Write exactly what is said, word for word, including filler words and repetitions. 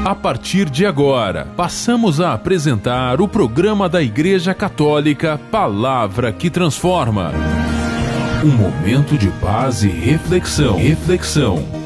A partir de agora, passamos a apresentar o programa da Igreja Católica Palavra que Transforma. Um momento de paz e reflexão. Reflexão.